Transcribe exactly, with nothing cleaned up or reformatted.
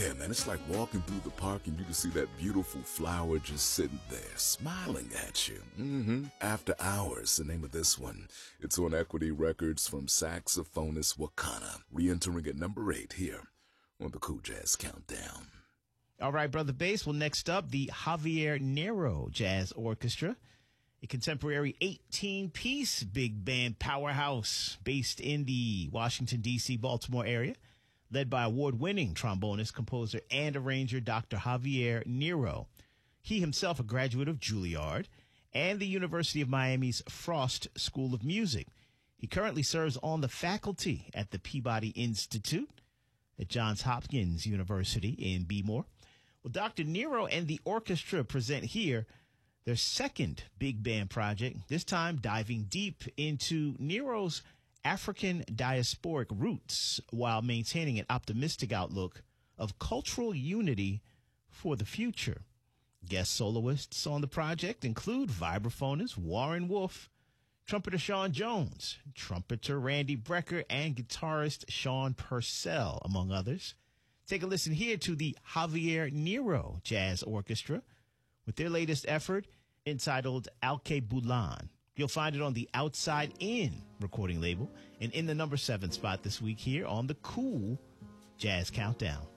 Yeah, man, it's like walking through the park and you can see that beautiful flower just sitting there, smiling at you. Mm-hmm. After Hours, the name of this one. It's on Equity Records from saxophonist Wakana, re-entering at number eight here on the Cool Jazz Countdown. All right, Brother Bass. Well, next up, the Javier Nero Jazz Orchestra, a contemporary eighteen-piece big band powerhouse based in the Washington, D C, Baltimore area, led by award-winning trombonist, composer, and arranger Doctor Javier Nero. He himself a graduate of Juilliard and the University of Miami's Frost School of Music. He currently serves on the faculty at the Peabody Institute at Johns Hopkins University in Bmore. Well, Doctor Nero and the orchestra present here their second big band project, this time diving deep into Nero's African diasporic roots while maintaining an optimistic outlook of cultural unity for the future. Guest soloists on the project include vibraphonist Warren Wolf, trumpeter Sean Jones, trumpeter Randy Brecker, and guitarist Sean Purcell, among others. Take a listen here to the Javier Nero Jazz Orchestra with their latest effort entitled Alkebulan. You'll find it on the Outside In recording label and in the number seven spot this week here on the Cool Jazz Countdown.